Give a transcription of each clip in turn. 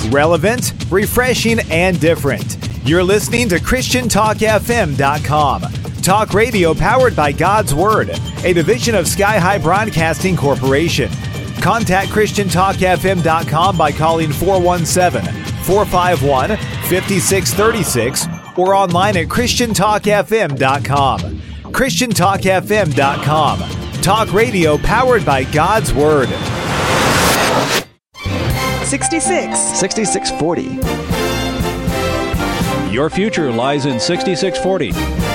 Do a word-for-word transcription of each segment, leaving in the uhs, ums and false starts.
Relevant, refreshing, and different. You're listening to Christian Talk F M dot com. Talk radio powered by God's Word, a division of Sky High Broadcasting Corporation. Contact Christian Talk F M dot com by calling four one seven, four five one, five six three six or online at Christian Talk F M dot com. Christian Talk F M dot com. Talk radio powered by God's Word. sixty-six. sixty-six forty. Your future lies in sixty-six forty.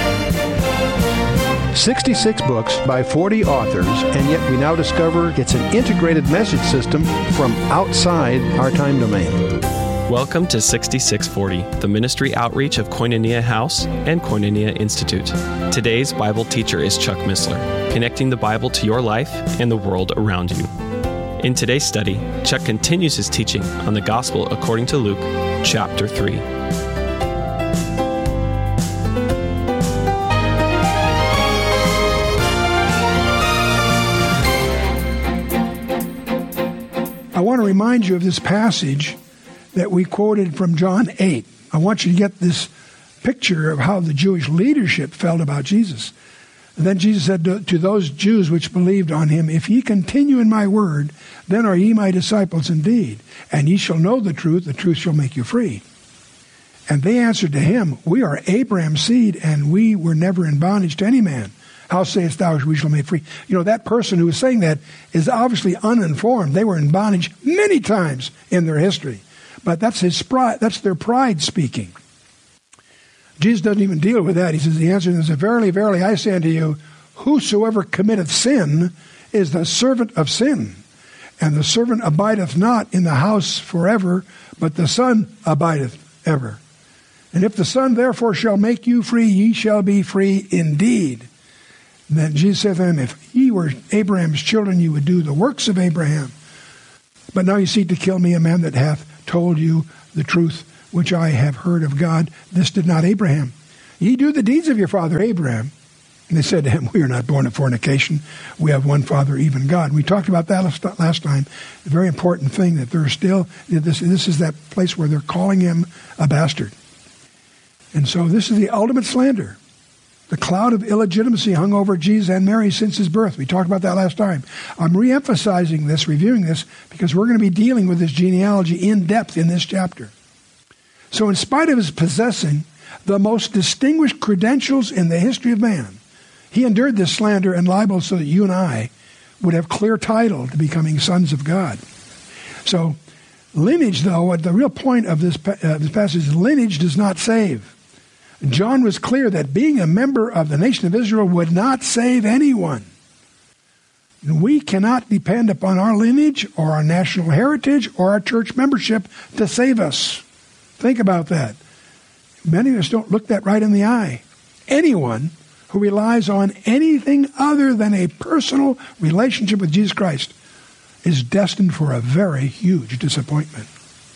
sixty-six books by forty authors, and yet we now discover it's an integrated message system from outside our time domain. Welcome to sixty-six forty, the ministry outreach of Koinonia House and Koinonia Institute. Today's Bible teacher is Chuck Missler, connecting the Bible to your life and the world around you. In today's study, Chuck continues his teaching on the Gospel according to Luke, chapter three. I want to remind you of this passage that we quoted from John eight. I want you to get this picture of how the Jewish leadership felt about Jesus. And then Jesus said to, to those Jews which believed on him, "If ye continue in my word, then are ye my disciples indeed, and ye shall know the truth, the truth shall make you free." And they answered to him, "We are Abraham's seed, and we were never in bondage to any man. How sayest thou we shall be made free?" You know, that person who was saying that is obviously uninformed. They were in bondage many times in their history. But that's his pride, that's their pride speaking. Jesus doesn't even deal with that. He says, the answer is, "Verily, verily, I say unto you, whosoever committeth sin is the servant of sin. And the servant abideth not in the house forever, but the Son abideth ever. And if the Son therefore shall make you free, ye shall be free indeed." And then Jesus said to them, "If ye were Abraham's children, you would do the works of Abraham. But now you seek to kill me, a man that hath told you the truth which I have heard of God. This did not Abraham. Ye do the deeds of your father Abraham." And they said to him, "We are not born of fornication. We have one Father, even God." We talked about that last time. A very important thing that they're still, this, this is that place where they're calling him a bastard. And so this is the ultimate slander. The cloud of illegitimacy hung over Jesus and Mary since his birth. We talked about that last time. I'm re-emphasizing this, reviewing this, because we're going to be dealing with this genealogy in depth in this chapter. So in spite of his possessing the most distinguished credentials in the history of man, he endured this slander and libel so that you and I would have clear title to becoming sons of God. So lineage, though, the real point of this, uh, this passage is lineage does not save. John was clear that being a member of the nation of Israel would not save anyone. We cannot depend upon our lineage or our national heritage or our church membership to save us. Think about that. Many of us don't look that right in the eye. Anyone who relies on anything other than a personal relationship with Jesus Christ is destined for a very huge disappointment.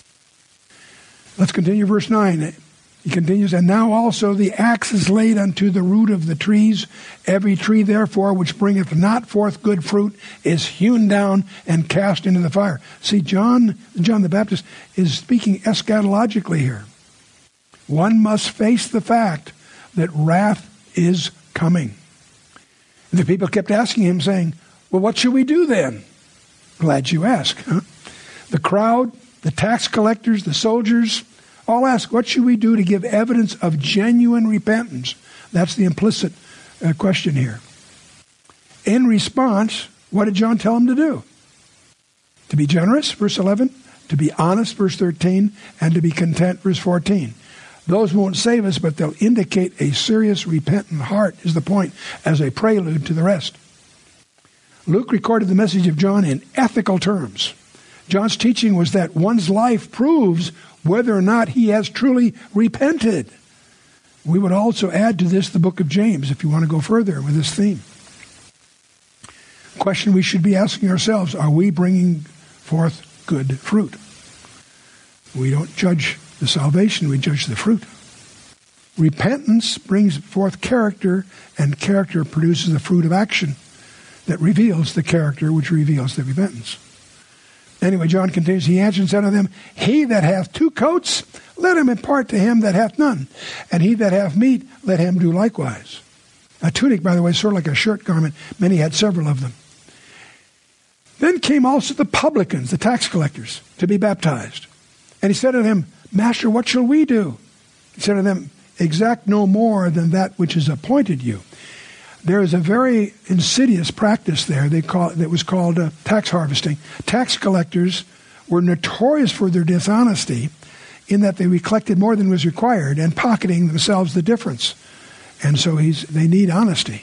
Let's continue verse nine. He continues, "And now also the axe is laid unto the root of the trees. Every tree, therefore, which bringeth not forth good fruit is hewn down and cast into the fire." See, John, John the Baptist is speaking eschatologically here. One must face the fact that wrath is coming. And the people kept asking him, saying, "Well, what should we do then?" Glad you ask. Huh? The crowd, the tax collectors, the soldiers, all ask, what should we do to give evidence of genuine repentance? That's the implicit uh, question here. In response, what did John tell them to do? To be generous, verse eleven, to be honest, verse thirteen, and to be content, verse fourteen. Those won't save us, but they'll indicate a serious, repentant heart, is the point, as a prelude to the rest. Luke recorded the message of John in ethical terms. John's teaching was that one's life proves whether or not he has truly repented. We would also add to this the book of James, if you want to go further with this theme. The question we should be asking ourselves, are we bringing forth good fruit? We don't judge the salvation, we judge the fruit. Repentance brings forth character, and character produces the fruit of action that reveals the character which reveals the repentance. Anyway, John continues, he answered and said unto them, he that hath two coats, let him impart to him that hath none. And he that hath meat, let him do likewise. A tunic, by the way, is sort of like a shirt garment. Many had several of them. Then came also the publicans, the tax collectors, to be baptized. And he said to them, Master, what shall we do? He said to them, exact no more than that which is appointed you. There is a very insidious practice there. They call that was called uh, tax harvesting. Tax collectors were notorious for their dishonesty in that they collected more than was required and pocketing themselves the difference. And so he's, they need honesty.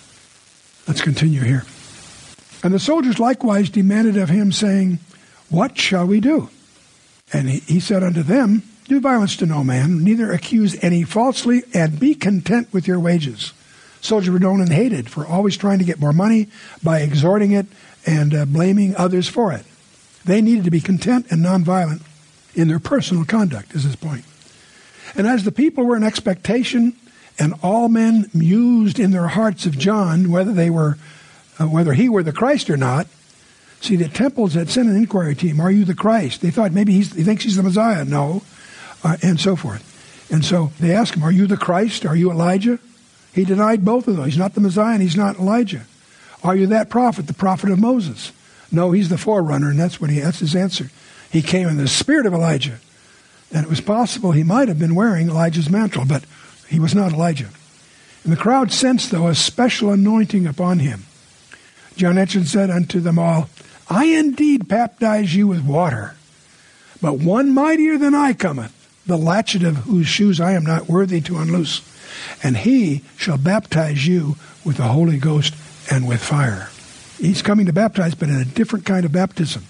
Let's continue here. And the soldiers likewise demanded of him, saying, what shall we do? And he, he said unto them, do violence to no man, neither accuse any falsely, and be content with your wages. Soldiers were known and hated for always trying to get more money by exhorting it and uh, blaming others for it. They needed to be content and nonviolent in their personal conduct, is his point. And as the people were in expectation, and all men mused in their hearts of John, whether they were, uh, whether he were the Christ or not. See, the temples had sent an inquiry team. Are you the Christ? They thought maybe he's, he thinks he's the Messiah. No, uh, and so forth. And so they asked him, are you the Christ? Are you Elijah? He denied both of those. He's not the Messiah and he's not Elijah. Are you that prophet, the prophet of Moses? No, he's the forerunner, and that's what he. That's his answer. He came in the spirit of Elijah, and it was possible he might have been wearing Elijah's mantle, but he was not Elijah. And the crowd sensed, though, a special anointing upon him. John answered and said unto them all, I indeed baptize you with water, but one mightier than I cometh, the latchet of whose shoes I am not worthy to unloose. And he shall baptize you with the Holy Ghost and with fire. He's coming to baptize, but in a different kind of baptism.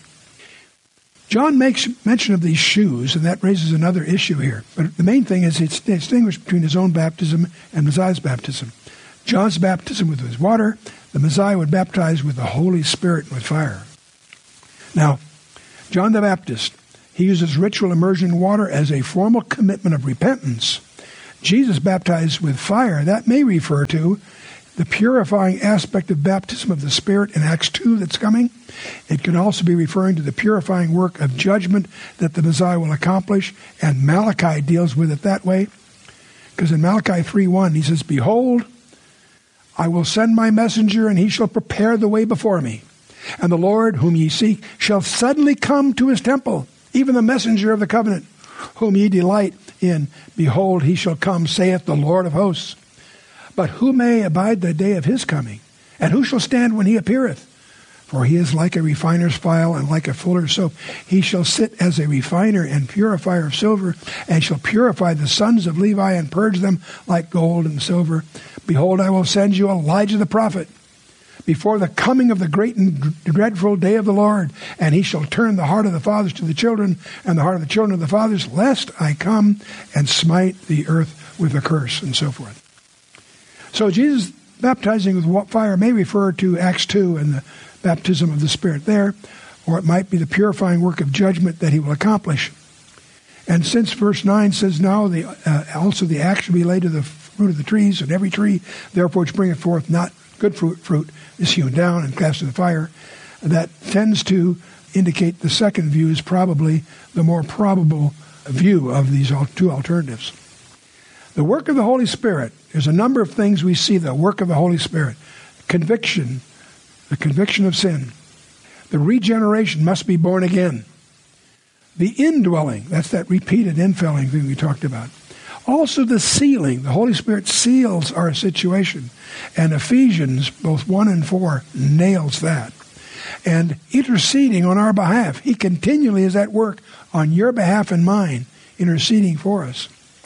John makes mention of these shoes, and that raises another issue here. But the main thing is it's distinguished between his own baptism and Messiah's baptism. John's baptism with his water, the Messiah would baptize with the Holy Spirit and with fire. Now, John the Baptist, he uses ritual immersion in water as a formal commitment of repentance. Jesus baptized with fire. That may refer to the purifying aspect of baptism of the Spirit in Acts two that's coming. It can also be referring to the purifying work of judgment that the Messiah will accomplish, and Malachi deals with it that way. Because in Malachi three one, he says, Behold, I will send my messenger, and he shall prepare the way before me. And the Lord, whom ye seek, shall suddenly come to his temple, even the messenger of the covenant, whom ye delight in. Behold, he shall come, saith the Lord of hosts. But who may abide the day of his coming? And who shall stand when he appeareth? For he is like a refiner's file and like a fuller's soap. He shall sit as a refiner and purifier of silver, and shall purify the sons of Levi and purge them like gold and silver. Behold, I will send you Elijah the prophet before the coming of the great and dreadful day of the Lord. And he shall turn the heart of the fathers to the children, and the heart of the children to the fathers, lest I come and smite the earth with a curse, and so forth. So Jesus baptizing with fire may refer to Acts two and the baptism of the Spirit there, or it might be the purifying work of judgment that he will accomplish. And since verse nine says, Now the, uh, also the axe shall be laid to the fruit of the trees, and every tree, therefore, which bringeth forth not good fruit, fruit is hewn down and cast into the fire, that tends to indicate the second view is probably the more probable view of these two alternatives. The work of the Holy Spirit, there's a number of things we see, the work of the Holy Spirit. Conviction, the conviction of sin. The regeneration, must be born again. The indwelling, that's that repeated infilling thing we talked about. Also the sealing, the Holy Spirit seals our situation. And Ephesians, both one and four, nails that. And interceding on our behalf. He continually is at work on your behalf and mine, interceding for us.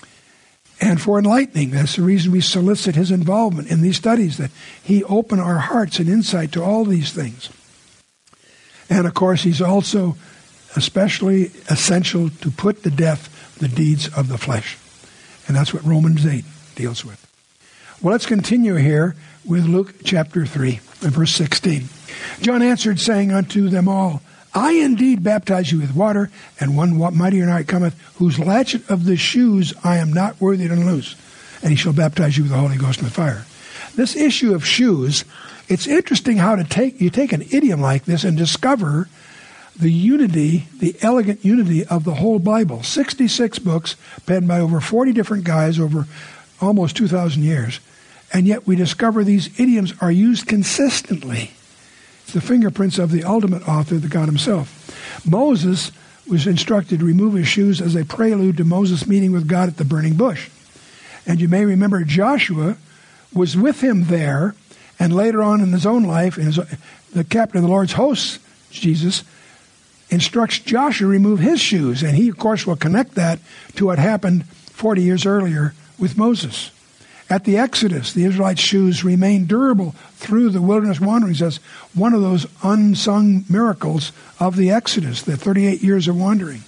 And for enlightening, that's the reason we solicit his involvement in these studies, that he open our hearts and insight to all these things. And of course, he's also especially essential to put to death the deeds of the flesh. And that's what Romans eight deals with. Well, let's continue here with Luke chapter three, and verse sixteen. John answered, saying unto them all, I indeed baptize you with water, and one mightier than I cometh, whose latchet of the shoes I am not worthy to unloose. And he shall baptize you with the Holy Ghost and with fire. This issue of shoes, it's interesting how to take you take an idiom like this and discover the unity, the elegant unity of the whole Bible. sixty-six books penned by over forty different guys over almost two thousand years. And yet we discover these idioms are used consistently. It's the fingerprints of the ultimate author, the God himself. Moses was instructed to remove his shoes as a prelude to Moses' meeting with God at the burning bush. And you may remember Joshua was with him there, and later on in his own life, in his, the captain of the Lord's hosts, Jesus, instructs Joshua to remove his shoes. And he, of course, will connect that to what happened forty years earlier with Moses. At the Exodus, the Israelites' shoes remained durable through the wilderness wanderings as one of those unsung miracles of the Exodus, the thirty-eight years of wandering.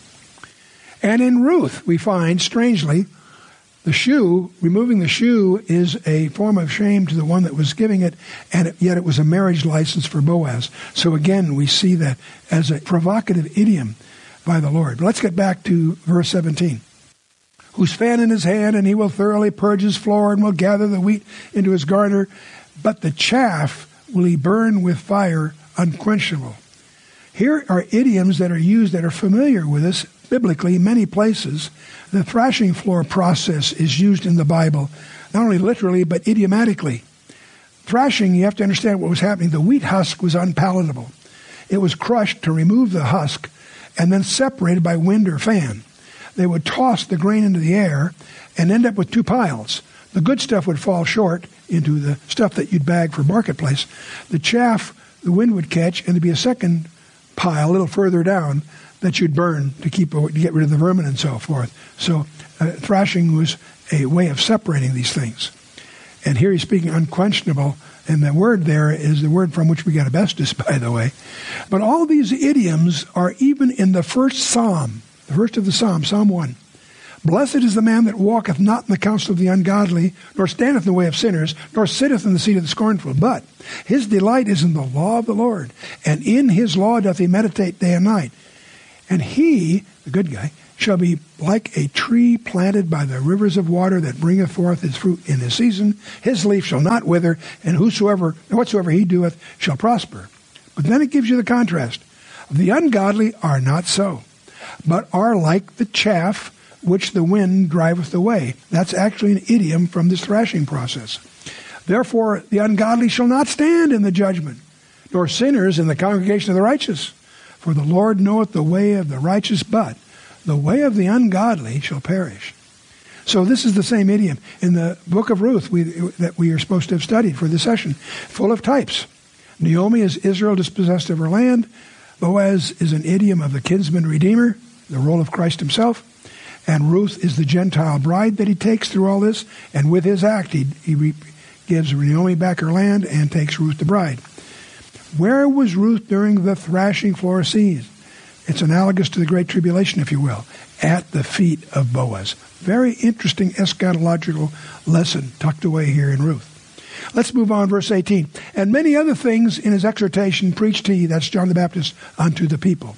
And in Ruth, we find, strangely, the shoe, removing the shoe is a form of shame to the one that was giving it, and yet it was a marriage license for Boaz. So again, we see that as a provocative idiom by the Lord. But let's get back to verse seventeen. Whose fan in his hand, and he will thoroughly purge his floor, and will gather the wheat into his garner, but the chaff will he burn with fire unquenchable. Here are idioms that are used that are familiar with us biblically in many places. The thrashing floor process is used in the Bible, not only literally, but idiomatically. Thrashing, you have to understand what was happening. The wheat husk was unpalatable. It was crushed to remove the husk and then separated by wind or fan. They would toss the grain into the air and end up with two piles. The good stuff would fall short into the stuff that you'd bag for marketplace. The chaff, the wind would catch, and there'd be a second pile a little further down that you'd burn to keep to get rid of the vermin and so forth. So uh, thrashing was a way of separating these things. And here he's speaking unquestionable, and the word there is the word from which we got asbestos, by the way. But all these idioms are even in the first psalm, the first of the psalms, Psalm one. Blessed is the man that walketh not in the counsel of the ungodly, nor standeth in the way of sinners, nor sitteth in the seat of the scornful. But his delight is in the law of the Lord, and in his law doth he meditate day and night. And he, the good guy, shall be like a tree planted by the rivers of water that bringeth forth his fruit in his season. His leaf shall not wither, and whosoever, whatsoever he doeth shall prosper. But then it gives you the contrast. The ungodly are not so, but are like the chaff which the wind driveth away. That's actually an idiom from this thrashing process. Therefore, the ungodly shall not stand in the judgment, nor sinners in the congregation of the righteous. For the Lord knoweth the way of the righteous, but the way of the ungodly shall perish. So this is the same idiom in the book of Ruth we, that we are supposed to have studied for this session, full of types. Naomi is Israel dispossessed of her land. Boaz is an idiom of the kinsman redeemer, the role of Christ himself. And Ruth is the Gentile bride that he takes through all this. And with his act, he, he re- gives Naomi back her land and takes Ruth the bride. Where was Ruth during the thrashing floor season? It's analogous to the Great Tribulation, if you will, at the feet of Boaz. Very interesting eschatological lesson tucked away here in Ruth. Let's move on, verse eighteen. And many other things in his exhortation preached he, that's John the Baptist, unto the people.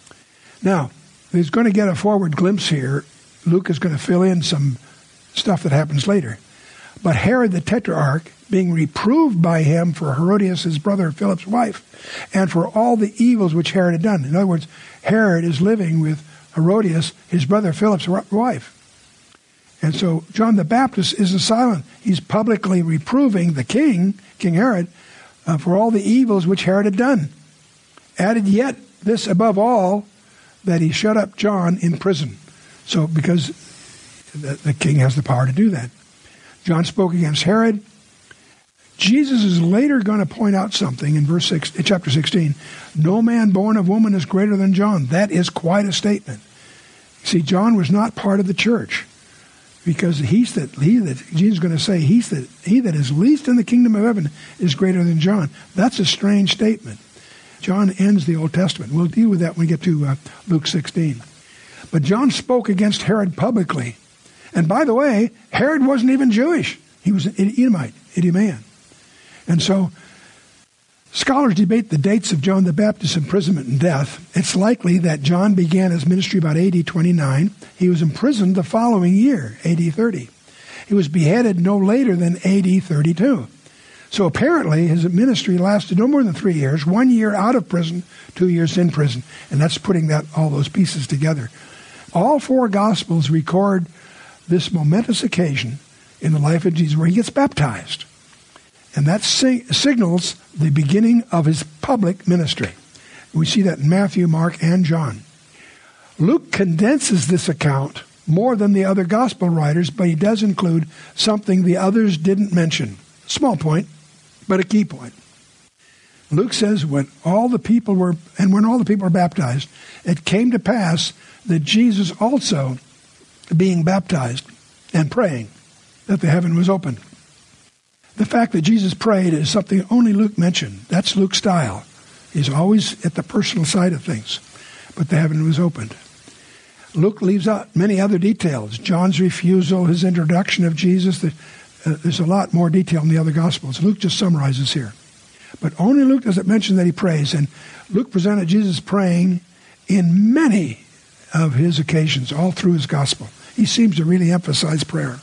Now, he's going to get a forward glimpse here. Luke is going to fill in some stuff that happens later. But Herod the Tetrarch, being reproved by him for Herodias, his brother Philip's wife, and for all the evils which Herod had done. In other words, Herod is living with Herodias, his brother Philip's wife. And so John the Baptist isn't silent. He's publicly reproving the king, King Herod, uh, for all the evils which Herod had done. Added yet this above all, that he shut up John in prison. So because the, the king has the power to do that. John spoke against Herod. Jesus is later going to point out something in verse six, in chapter sixteen. No man born of woman is greater than John. That is quite a statement. See, John was not part of the church, because he's that he that Jesus is going to say he's that he that is least in the kingdom of heaven is greater than John. That's a strange statement. John ends the Old Testament. We'll deal with that when we get to uh, Luke sixteen. But John spoke against Herod publicly. And by the way, Herod wasn't even Jewish. He was an Edomite, Idumean. And so scholars debate the dates of John the Baptist's imprisonment and death. It's likely that John began his ministry about A D twenty-nine. He was imprisoned the following year, A D thirty. He was beheaded no later than A D thirty-two. So apparently his ministry lasted no more than three years, one year out of prison, two years in prison. And that's putting that all those pieces together. All four Gospels record this momentous occasion in the life of Jesus where he gets baptized. And that sig- signals the beginning of his public ministry. We see that in Matthew, Mark, and John. Luke condenses this account more than the other gospel writers, but he does include something the others didn't mention. Small point, but a key point. Luke says, when all the people were, and when all the people were baptized, it came to pass that Jesus also, being baptized and praying, that the heaven was opened. The fact that Jesus prayed is something only Luke mentioned. That's Luke's style. He's always at the personal side of things. But the heaven was opened. Luke leaves out many other details. John's refusal, his introduction of Jesus. The, uh, there's a lot more detail in the other Gospels. Luke just summarizes here. But only Luke doesn't mention that he prays. And Luke presented Jesus praying in many of his occasions, all through his Gospel. He seems to really emphasize prayer.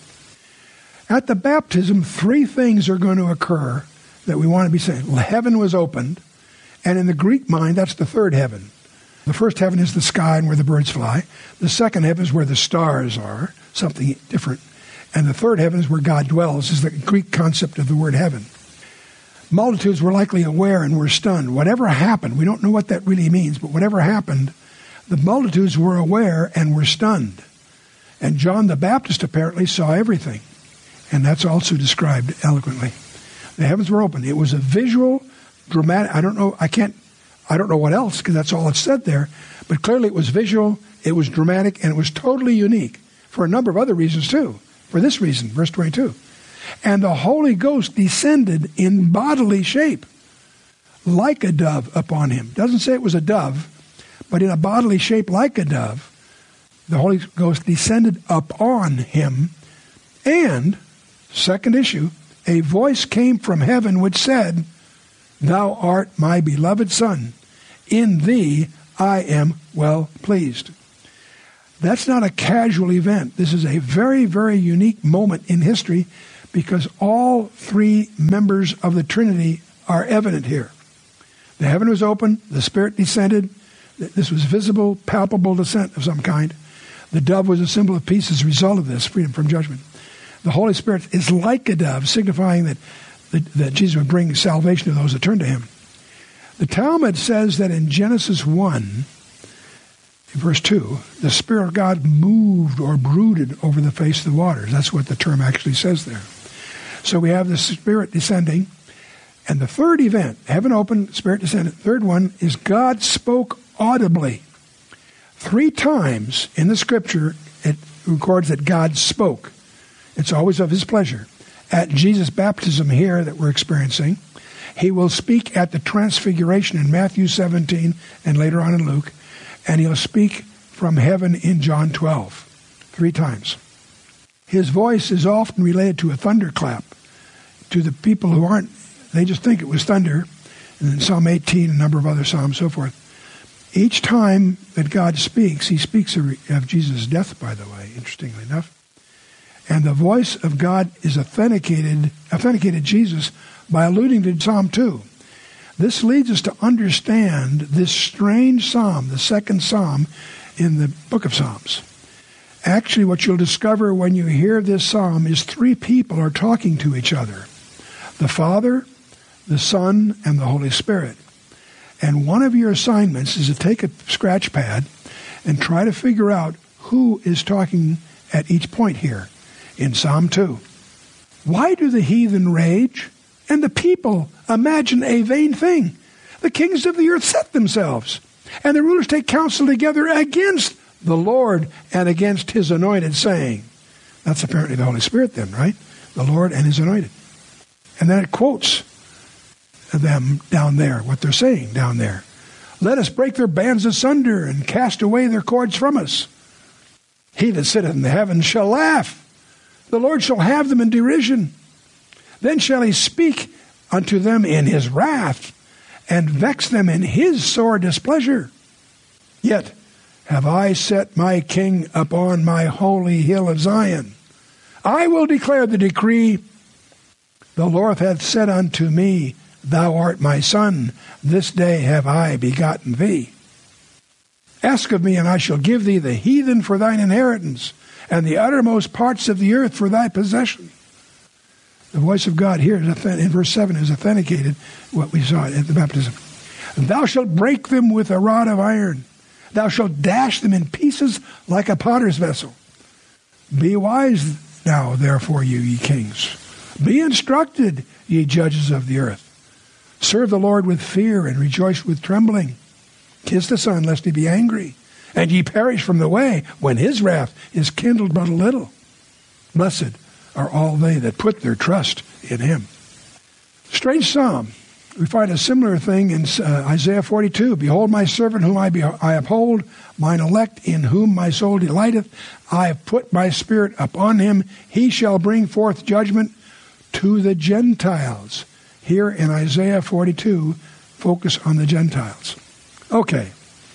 At the baptism, three things are going to occur that we want to be saying. Well, heaven was opened, and in the Greek mind, that's the third heaven. The first heaven is the sky and where the birds fly. The second heaven is where the stars are, something different. And the third heaven is where God dwells, is the Greek concept of the word heaven. Multitudes were likely aware and were stunned. Whatever happened, we don't know what that really means, but whatever happened, the multitudes were aware and were stunned. And John the Baptist apparently saw everything. And that's also described eloquently. The heavens were open. It was a visual, dramatic, I don't know, I can't, I don't know what else, because that's all it's said there. But clearly it was visual, it was dramatic, and it was totally unique for a number of other reasons too. For this reason, verse twenty-two. And the Holy Ghost descended in bodily shape, like a dove upon him. Doesn't say it was a dove, but in a bodily shape like a dove, the Holy Ghost descended upon him. And, second issue, a voice came from heaven which said, Thou art my beloved Son. In thee I am well pleased. That's not a casual event. This is a very, very unique moment in history because all three members of the Trinity are evident here. The heaven was open, the Spirit descended. This was visible, palpable descent of some kind. The dove was a symbol of peace as a result of this, freedom from judgment. The Holy Spirit is like a dove, signifying that, that, that Jesus would bring salvation to those that turn to him. The Talmud says that in Genesis one, in verse two, the Spirit of God moved or brooded over the face of the waters. That's what the term actually says there. So we have the Spirit descending. And the third event, heaven opened, Spirit descended. Third one is God spoke audibly. Three times in the Scripture, it records that God spoke. It's always of his pleasure. At Jesus' baptism here that we're experiencing, he will speak at the transfiguration in Matthew seventeen and later on in Luke, and he'll speak from heaven in John twelve, three times. His voice is often related to a thunderclap. To the people who aren't, they just think it was thunder. And in Psalm eighteen, a number of other psalms, so forth. Each time that God speaks, he speaks of, of Jesus' death, by the way, interestingly enough. And the voice of God is authenticated, authenticated Jesus by alluding to Psalm two. This leads us to understand this strange psalm, the second psalm in the book of Psalms. Actually, what you'll discover when you hear this psalm is three people are talking to each other. The Father, the Son, and the Holy Spirit. And one of your assignments is to take a scratch pad and try to figure out who is talking at each point here in Psalm two. Why do the heathen rage and the people imagine a vain thing? The kings of the earth set themselves, and the rulers take counsel together against the Lord and against his anointed, saying, that's apparently the Holy Spirit then, right? The Lord and his anointed. And then it quotes them down there, what they're saying down there. Let us break their bands asunder and cast away their cords from us. He that sitteth in the heavens shall laugh. The Lord shall have them in derision. Then shall he speak unto them in his wrath, and vex them in his sore displeasure. Yet have I set my king upon my holy hill of Zion. I will declare the decree. The Lord hath said unto me, Thou art my son, this day have I begotten thee. Ask of me, and I shall give thee the heathen for thine inheritance, and the uttermost parts of the earth for thy possession. The voice of God here in verse seven is authenticated, what we saw at the baptism. And thou shalt break them with a rod of iron. Thou shalt dash them in pieces like a potter's vessel. Be wise now, therefore, you ye kings. Be instructed, ye judges of the earth. Serve the Lord with fear and rejoice with trembling. Kiss the Son, lest he be angry, and ye perish from the way, when his wrath is kindled but a little. Blessed are all they that put their trust in him. Strange psalm. We find a similar thing in uh, Isaiah forty-two. Behold my servant whom I, be- I uphold, mine elect in whom my soul delighteth. I have put my spirit upon him. He shall bring forth judgment to the Gentiles. Here in Isaiah forty-two, focus on the Gentiles. Okay,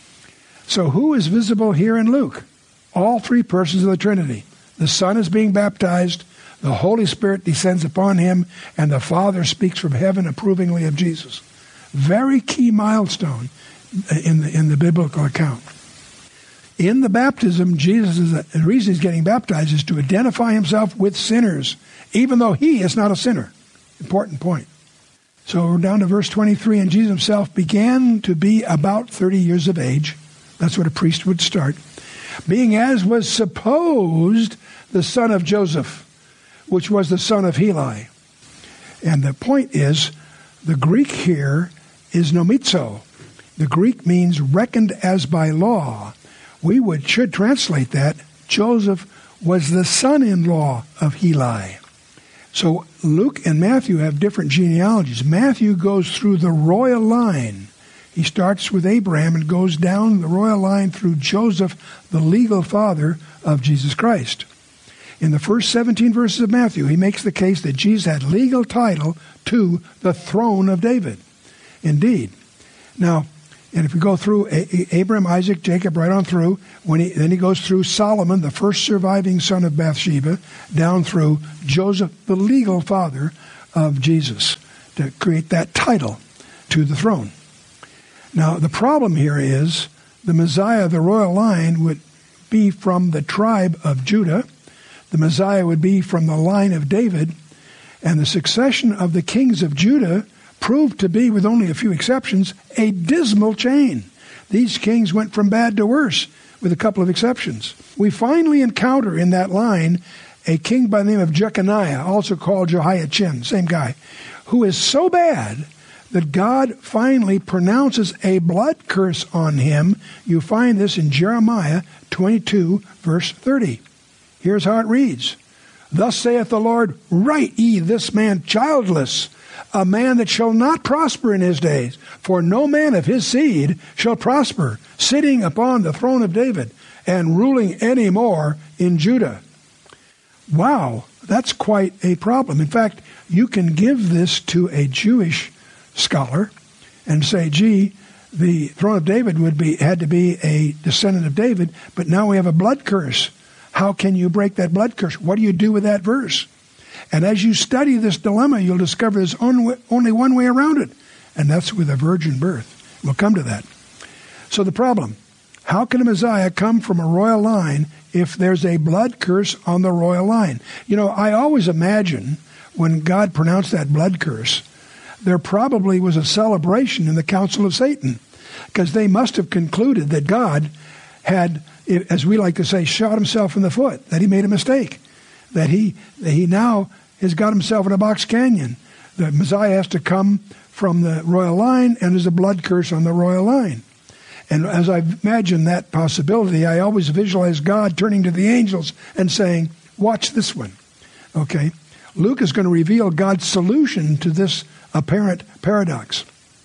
so who is visible here in Luke? All three persons of the Trinity. The Son is being baptized, the Holy Spirit descends upon him, and the Father speaks from heaven approvingly of Jesus. Very key milestone in the, in the biblical account. In the baptism, Jesus is, the reason he's getting baptized is to identify himself with sinners, even though he is not a sinner. Important point. So we're down to verse twenty-three, and Jesus himself began to be about thirty years of age. That's what a priest would start. Being as was supposed the son of Joseph, which was the son of Heli. And the point is, the Greek here is nomitzo. The Greek means reckoned as by law. We would should translate that, Joseph was the son-in-law of Heli. So Luke and Matthew have different genealogies. Matthew goes through the royal line. He starts with Abraham and goes down the royal line through Joseph, the legal father of Jesus Christ. In the first seventeen verses of Matthew, he makes the case that Jesus had legal title to the throne of David. Indeed. Now, and if we go through Abraham, Isaac, Jacob, right on through, when he, then he goes through Solomon, the first surviving son of Bathsheba, down through Joseph, the legal father of Jesus, to create that title to the throne. Now, the problem here is the Messiah, the royal line, would be from the tribe of Judah. The Messiah would be from the line of David. And the succession of the kings of Judah proved to be, with only a few exceptions, a dismal chain. These kings went from bad to worse, with a couple of exceptions. We finally encounter in that line a king by the name of Jeconiah, also called Jehoiachin, same guy, who is so bad that God finally pronounces a blood curse on him. You find this in Jeremiah twenty-two, verse thirty. Here's how it reads. Thus saith the Lord, write ye this man childless, a man that shall not prosper in his days, for no man of his seed shall prosper, sitting upon the throne of David, and ruling any more in Judah. Wow, that's quite a problem. In fact, you can give this to a Jewish scholar and say, gee, the throne of David would be had to be a descendant of David, but now we have a blood curse. How can you break that blood curse? What do you do with that verse? And as you study this dilemma, you'll discover there's only one way around it, and that's with a virgin birth. We'll come to that. So the problem, how can a Messiah come from a royal line if there's a blood curse on the royal line? You know, I always imagine when God pronounced that blood curse, there probably was a celebration in the council of Satan, because they must have concluded that God had, as we like to say, shot himself in the foot, that he made a mistake, that he that he now has got himself in a box canyon. The Messiah has to come from the royal line, and there's a blood curse on the royal line. And as I imagine that possibility, I always visualize God turning to the angels and saying, watch this one. Okay? Luke is going to reveal God's solution to this apparent paradox.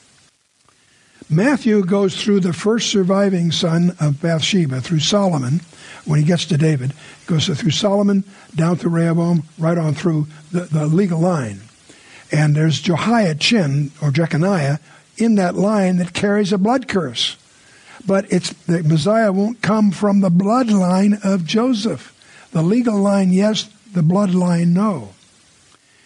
Matthew goes through the first surviving son of Bathsheba, through Solomon. When he gets to David, he goes through Solomon, down through Rehoboam, right on through the, the legal line. And there's Jehoiachin, or Jeconiah, in that line that carries a blood curse. But it's the Messiah won't come from the bloodline of Joseph. The legal line, yes. The bloodline, no.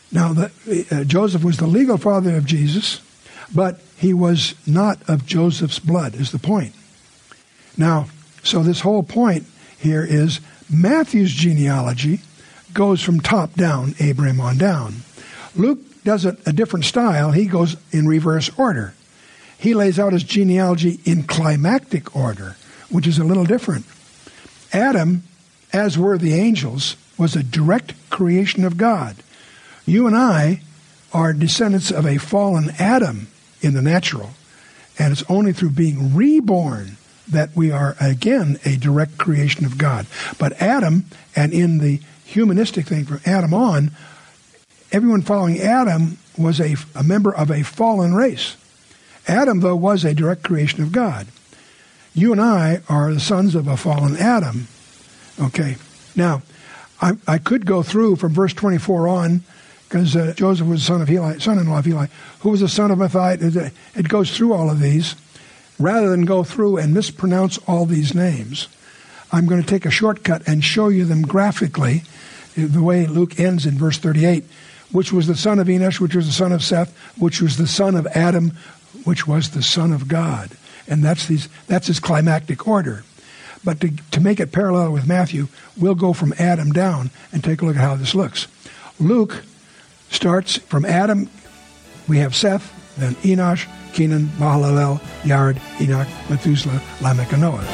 Now, the, uh, Joseph was the legal father of Jesus, but he was not of Joseph's blood, is the point. Now, so this whole point here is Matthew's genealogy goes from top down, Abraham on down. Luke does it a different style. He goes in reverse order. He lays out his genealogy in climactic order, which is a little different. Adam, as were the angels, was a direct creation of God. You and I are descendants of a fallen Adam in the natural, and it's only through being reborn that we are, again, a direct creation of God. But Adam, and in the humanistic thing from Adam on, everyone following Adam was a, a member of a fallen race. Adam, though, was a direct creation of God. You and I are the sons of a fallen Adam. Okay. Now, I, I could go through from verse twenty-four on, because uh, Joseph was the son of Heli, son-in-law of Heli, who was the son of Matthias. It goes through all of these. Rather than go through and mispronounce all these names, I'm going to take a shortcut and show you them graphically, the way Luke ends in verse thirty-eight, which was the son of Enosh, which was the son of Seth, which was the son of Adam, which was the son of God. And that's these, that's his climactic order. But to, to make it parallel with Matthew, we'll go from Adam down and take a look at how this looks. Luke starts from Adam. We have Seth, then Enosh, Kenan, Mahalalel, Yared, Enoch, Methuselah, Lamech, and Noah.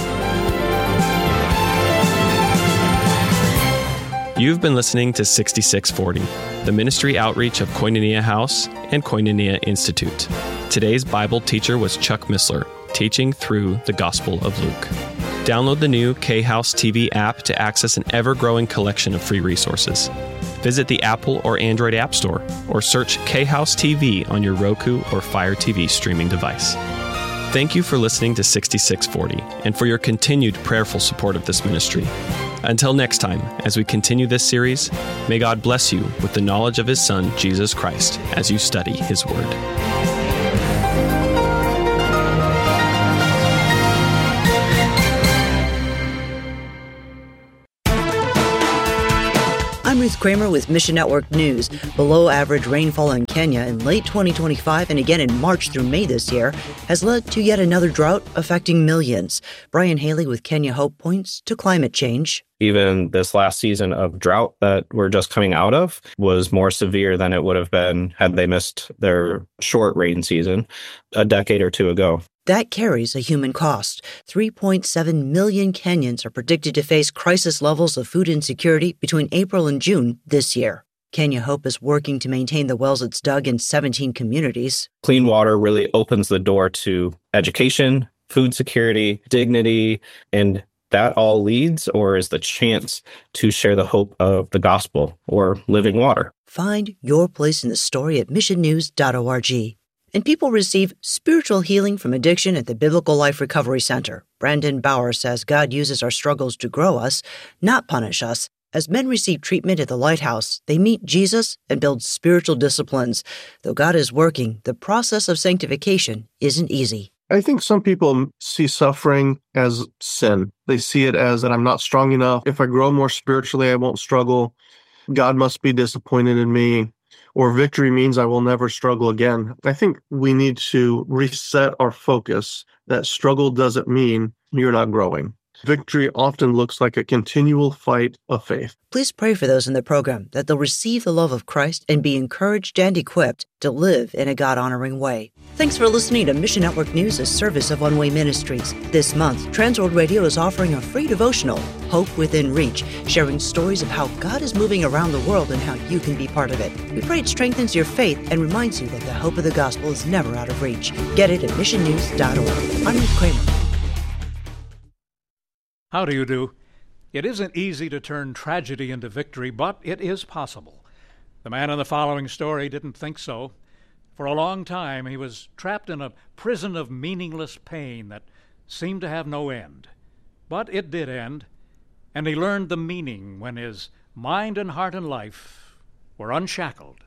You've been listening to sixty-six forty, the ministry outreach of Koinonia House and Koinonia Institute. Today's Bible teacher was Chuck Missler, teaching through the Gospel of Luke. Download the new K-House T V app to access an ever-growing collection of free resources. Visit the Apple or Android App Store, or search K-House T V on your Roku or Fire T V streaming device. Thank you for listening to sixty-six forty and for your continued prayerful support of this ministry. Until next time, as we continue this series, may God bless you with the knowledge of His Son, Jesus Christ, as you study His Word. I'm Ruth Kramer with Mission Network News. Below average rainfall in Kenya in late twenty twenty-five and again in March through May this year has led to yet another drought affecting millions. Brian Haley with Kenya Hope points to climate change. Even this last season of drought that we're just coming out of was more severe than it would have been had they missed their short rain season a decade or two ago. That carries a human cost. three point seven million Kenyans are predicted to face crisis levels of food insecurity between April and June this year. Kenya Hope is working to maintain the wells it's dug in seventeen communities. Clean water really opens the door to education, food security, dignity, and that all leads or is the chance to share the hope of the gospel or living water. Find your place in the story at mission news dot org. And people receive spiritual healing from addiction at the Biblical Life Recovery Center. Brandon Bauer says God uses our struggles to grow us, not punish us. As men receive treatment at the Lighthouse, they meet Jesus and build spiritual disciplines. Though God is working, the process of sanctification isn't easy. I think some people see suffering as sin. They see it as that I'm not strong enough. If I grow more spiritually, I won't struggle. God must be disappointed in me. Or victory means I will never struggle again. I think we need to reset our focus that struggle doesn't mean you're not growing. Victory often looks like a continual fight of faith. Please pray for those in the program that they'll receive the love of Christ and be encouraged and equipped to live in a God-honoring way. Thanks for listening to Mission Network News, a service of One Way Ministries. This month, Transworld Radio is offering a free devotional, Hope Within Reach, sharing stories of how God is moving around the world and how you can be part of it. We pray it strengthens your faith and reminds you that the hope of the gospel is never out of reach. Get it at mission news dot org. I'm Ruth Kramer. How do you do? It isn't easy to turn tragedy into victory, but it is possible. The man in the following story didn't think so. For a long time, he was trapped in a prison of meaningless pain that seemed to have no end. But it did end, and he learned the meaning when his mind and heart and life were unshackled.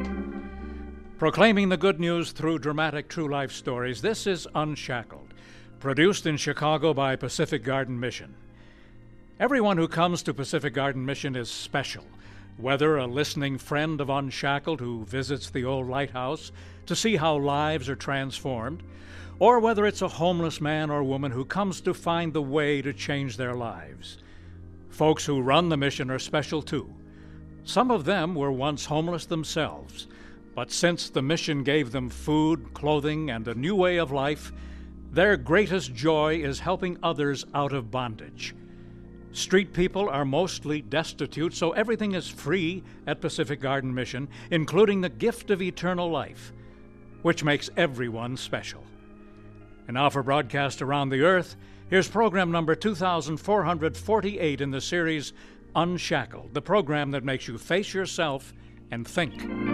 Proclaiming the good news through dramatic true life stories, this is Unshackled. produced in Chicago by Pacific Garden Mission. Everyone who comes to Pacific Garden Mission is special, whether a listening friend of Unshackled who visits the old lighthouse to see how lives are transformed, or whether it's a homeless man or woman who comes to find the way to change their lives. Folks who run the mission are special too. Some of them were once homeless themselves, but since the mission gave them food, clothing, and a new way of life, their greatest joy is helping others out of bondage. Street people are mostly destitute, so everything is free at Pacific Garden Mission, including the gift of eternal life, which makes everyone special. And now for broadcast around the earth, here's program number two thousand four hundred forty-eight in the series Unshackled, the program that makes you face yourself and think.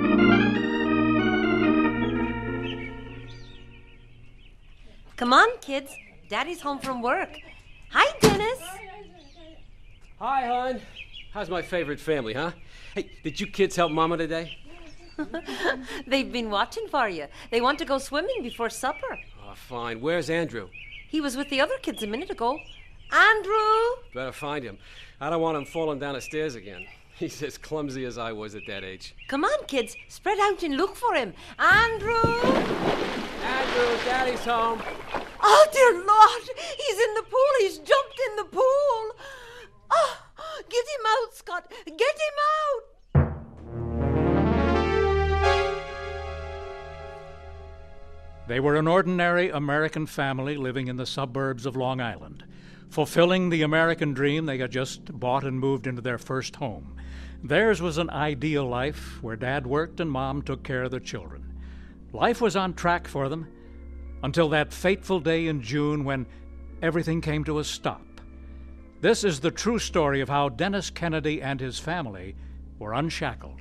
Come on, kids. Daddy's home from work. Hi, Dennis. Hi, hon. How's my favorite family, huh? Hey, did you kids help Mama today? They've been watching for you. They want to go swimming before supper. Oh, fine. Where's Andrew? He was with the other kids a minute ago. Andrew! Better find him. I don't want him falling down the stairs again. He's as clumsy as I was at that age. Come on, kids. Spread out and look for him. Andrew! Andrew, Daddy's home. Oh, dear Lord! He's in the pool. He's jumped in the pool. Oh, get him out, Scott. Get him out! They were an ordinary American family living in the suburbs of Long Island, fulfilling the American dream. They had just bought and moved into their first home. Theirs was an ideal life where Dad worked and Mom took care of the children. Life was on track for them until that fateful day in June when everything came to a stop. This is the true story of how Dennis Kennedy and his family were unshackled.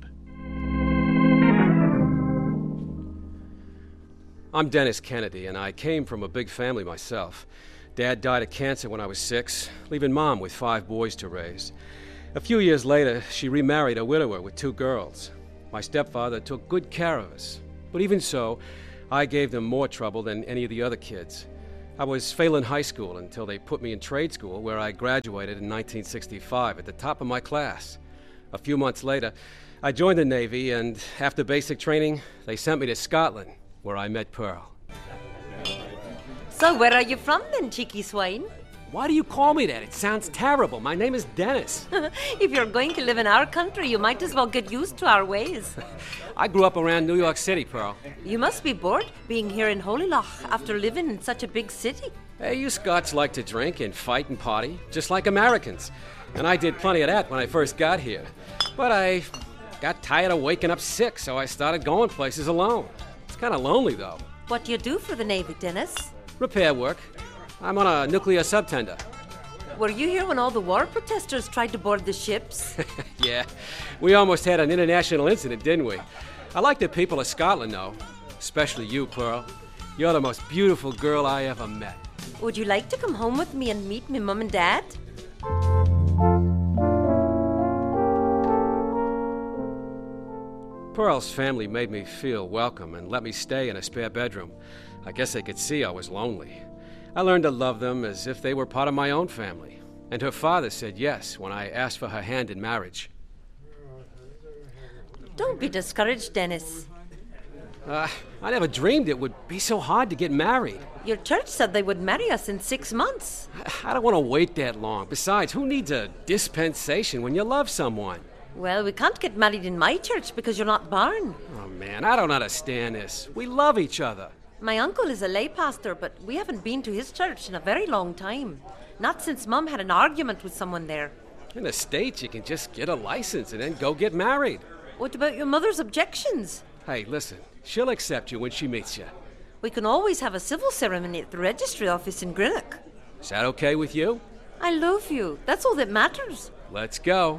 I'm Dennis Kennedy, and I came from a big family myself. Dad died of cancer when I was six, leaving Mom with five boys to raise. A few years later, she remarried a widower with two girls. My stepfather took good care of us, but even so, I gave them more trouble than any of the other kids. I was failing high school until they put me in trade school, where I graduated in nineteen sixty-five at the top of my class. A few months later, I joined the Navy, and after basic training, they sent me to Scotland, where I met Pearl. So where are you from then, cheeky swine? Why do you call me that? It sounds terrible. My name is Dennis. If you're going to live in our country, you might as well get used to our ways. I grew up around New York City, Pearl. You must be bored being here in Holy Loch after living in such a big city. Hey, you Scots like to drink and fight and party, just like Americans. And I did plenty of that when I first got here. But I got tired of waking up sick, so I started going places alone. It's kind of lonely, though. What do you do for the Navy, Dennis? Repair work. I'm on a nuclear subtender. Were you here when all the war protesters tried to board the ships? Yeah, we almost had an international incident, didn't we? I like the people of Scotland, though. Especially you, Pearl. You're the most beautiful girl I ever met. Would you like to come home with me and meet me mum and dad? Pearl's family made me feel welcome and let me stay in a spare bedroom. I guess they could see I was lonely. I learned to love them as if they were part of my own family. And her father said yes when I asked for her hand in marriage. Don't be discouraged, Dennis. Uh, I never dreamed it would be so hard to get married. Your church said they would marry us in six months. I don't want to wait that long. Besides, who needs a dispensation when you love someone? Well, we can't get married in my church because you're not born. Oh, man, I don't understand this. We love each other. My uncle is a lay pastor, but we haven't been to his church in a very long time. Not since Mum had an argument with someone there. In the States, you can just get a license and then go get married. What about your mother's objections? Hey, listen, she'll accept you when she meets you. We can always have a civil ceremony at the registry office in Greenock. Is that okay with you? I love you. That's all that matters. Let's go.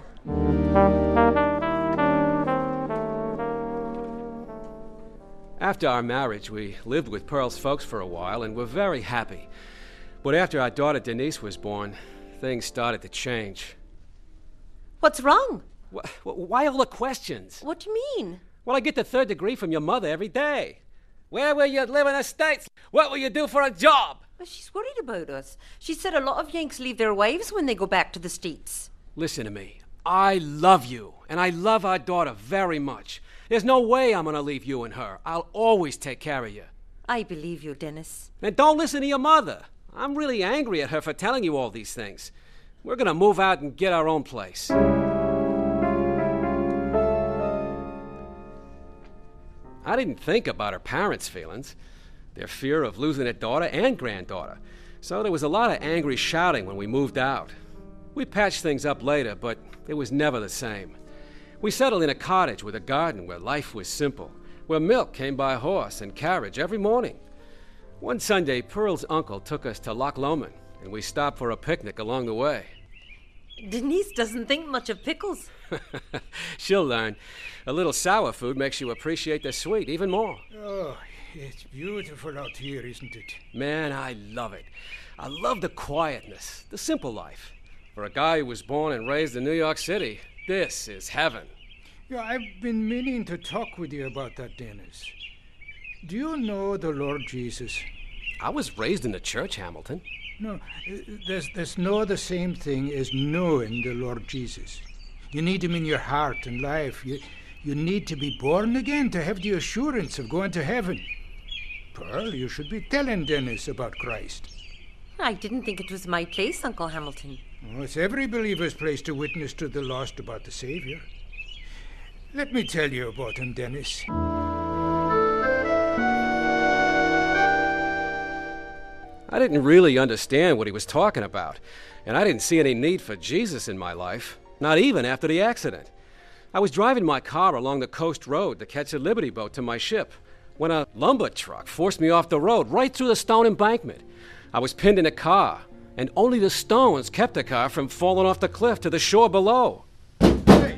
After our marriage, we lived with Pearl's folks for a while and were very happy. But after our daughter Denise was born, things started to change. What's wrong? Wh- why all the questions? What do you mean? Well, I get the third degree from your mother every day. Where will you live in the States? What will you do for a job? Well, she's worried about us. She said a lot of Yanks leave their wives when they go back to the States. Listen to me. I love you, and I love our daughter very much. There's no way I'm going to leave you and her. I'll always take care of you. I believe you, Dennis. And don't listen to your mother. I'm really angry at her for telling you all these things. We're going to move out and get our own place. I didn't think about her parents' feelings, their fear of losing their daughter and granddaughter. So there was a lot of angry shouting when we moved out. We patched things up later, but it was never the same. We settled in a cottage with a garden where life was simple, where milk came by horse and carriage every morning. One Sunday, Pearl's uncle took us to Loch Lomond, and we stopped for a picnic along the way. Denise doesn't think much of pickles. She'll learn. A little sour food makes you appreciate the sweet even more. Oh, it's beautiful out here, isn't it? Man, I love it. I love the quietness, the simple life. For a guy who was born and raised in New York City, this is heaven. Yeah, I've been meaning to talk with you about that, Dennis. Do you know the Lord Jesus? I was raised in the church, Hamilton. No, there's, there's no the same thing as knowing the Lord Jesus. You need him in your heart and life. You, you need to be born again to have the assurance of going to heaven. Pearl, you should be telling Dennis about Christ. I didn't think it was my place, Uncle Hamilton. Oh, it's every believer's place to witness to the lost about the Savior. Let me tell you about him, Dennis. I didn't really understand what he was talking about, and I didn't see any need for Jesus in my life, not even after the accident. I was driving my car along the coast road to catch a Liberty boat to my ship when a lumber truck forced me off the road right through the stone embankment. I was pinned in a car, and only the stones kept the car from falling off the cliff to the shore below. Get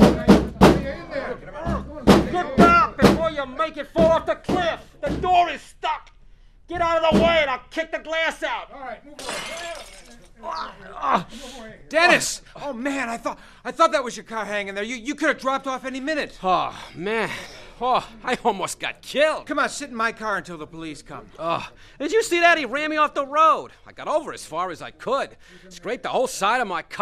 down before you make it fall off the cliff! The door is stuck! Get out of the way and I'll kick the glass out! All right, move away. Uh, Dennis! Oh, man, I thought I thought that was your car hanging there. You, you could have dropped off any minute. Oh, man. Oh, I almost got killed. Come on, sit in my car until the police come. Oh, did you see that? He ran me off the road. I got over as far as I could. Scraped the whole side of my car.